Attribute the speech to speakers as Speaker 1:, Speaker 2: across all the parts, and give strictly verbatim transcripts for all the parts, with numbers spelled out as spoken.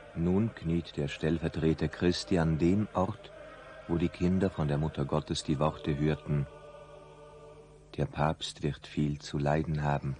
Speaker 1: Nun kniet der Stellvertreter Christi an dem Ort, wo die Kinder von der Mutter Gottes die Worte hörten: Der Papst wird viel zu leiden haben.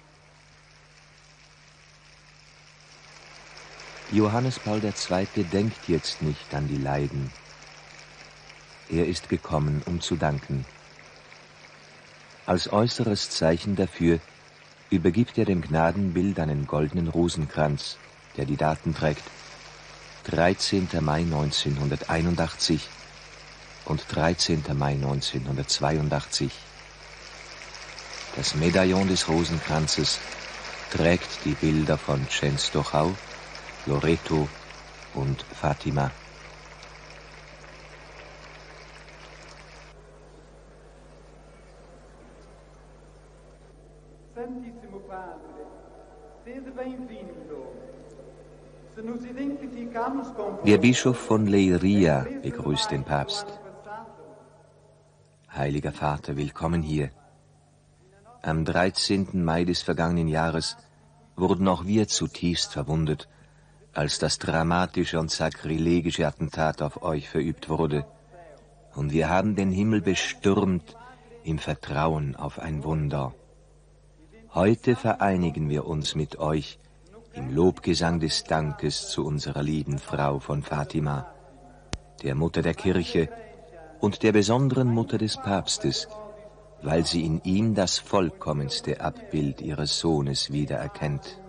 Speaker 1: Johannes Paul der Zweite denkt jetzt nicht an die Leiden. Er ist gekommen, um zu danken. Als äußeres Zeichen dafür übergibt er dem Gnadenbild einen goldenen Rosenkranz, der die Daten trägt: dreizehnter Mai neunzehnhunderteinundachtzig und dreizehnter Mai neunzehnhundertzweiundachtzig. Das Medaillon des Rosenkranzes trägt die Bilder von Czenstochau, Loreto und Fatima.
Speaker 2: Santissimo Padre, sede bem-vindo. Se nos identificamos com
Speaker 1: Der Bischof von Leiria begrüßt den Papst. Heiliger Vater, willkommen hier. Am dreizehnten Mai des vergangenen Jahres wurden auch wir zutiefst verwundet, als das dramatische und sakrilegische Attentat auf euch verübt wurde. Und wir haben den Himmel bestürmt im Vertrauen auf ein Wunder. Heute vereinigen wir uns mit euch im Lobgesang des Dankes zu unserer lieben Frau von Fatima, der Mutter der Kirche und der besonderen Mutter des Papstes, weil sie in ihm das vollkommenste Abbild ihres Sohnes wiedererkennt.